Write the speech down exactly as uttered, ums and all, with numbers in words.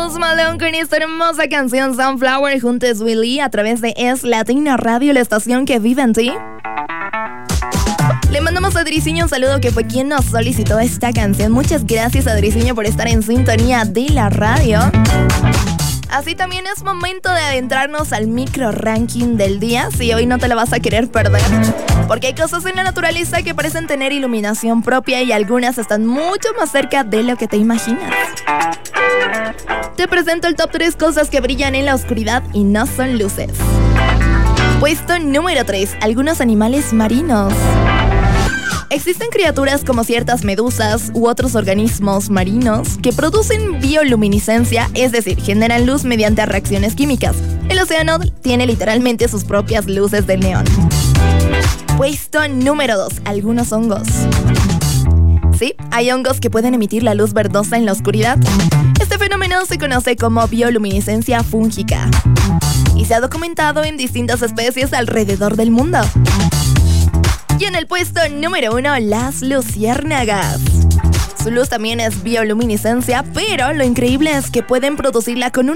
Post Malone con esta hermosa canción Sunflower junto a Willy a través de Es Latina Radio, la estación que vive en ti. Le mandamos a Adriciño un saludo, que fue quien nos solicitó esta canción. Muchas gracias, Adriciño, por estar en sintonía de la radio. Así también es momento de adentrarnos al micro ranking del día. Si hoy no te la vas a querer perder, porque hay cosas en la naturaleza que parecen tener iluminación propia y algunas están mucho más cerca de lo que te imaginas. Te presento el top tres cosas que brillan en la oscuridad y no son luces. Puesto número tres. Algunos animales marinos. Existen criaturas como ciertas medusas u otros organismos marinos que producen bioluminiscencia, es decir, generan luz mediante reacciones químicas. El océano tiene literalmente sus propias luces de neón. Puesto número dos. Algunos hongos. Sí, hay hongos que pueden emitir la luz verdosa en la oscuridad. Este fenómeno se conoce como bioluminiscencia fúngica y se ha documentado en distintas especies alrededor del mundo. Y en el puesto número uno, las luciérnagas. Su luz también es bioluminiscencia, pero lo increíble es que pueden producirla con un